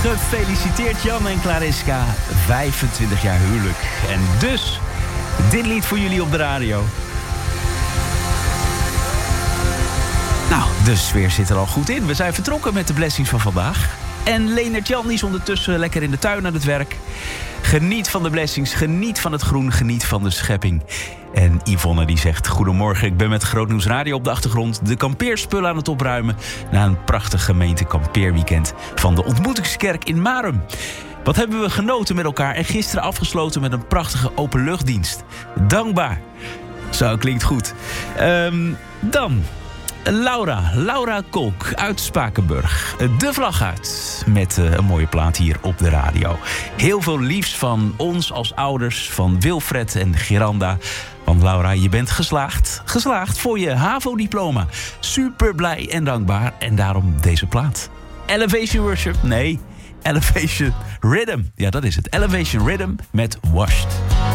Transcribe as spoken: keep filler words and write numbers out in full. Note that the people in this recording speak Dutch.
Gefeliciteerd Jan en Clariska. vijfentwintig jaar huwelijk. En dus dit lied voor jullie op de radio. Nou, de sfeer zit er al goed in. We zijn vertrokken met de blessings van vandaag. En Leendert Jan is ondertussen lekker in de tuin aan het werk. Geniet van de blessings, geniet van het groen, geniet van de schepping. En Yvonne die zegt: goedemorgen, ik ben met Groot Nieuws Radio op de achtergrond de kampeerspullen aan het opruimen na een prachtig gemeente kampeerweekend van de Ontmoetingskerk in Marum. Wat hebben we genoten met elkaar en gisteren afgesloten met een prachtige openluchtdienst. Dankbaar. Zo, klinkt goed. Um, dan Laura, Laura Kolk uit Spakenburg. De vlag uit met uh, een mooie plaat hier op de radio. Heel veel liefs van ons als ouders, van Wilfred en Geranda. Want Laura, je bent geslaagd, geslaagd voor je HAVO-diploma. Super blij en dankbaar en daarom deze plaat. Elevation Worship, nee, Elevation Rhythm. Ja, dat is het. Elevation Rhythm met Washed.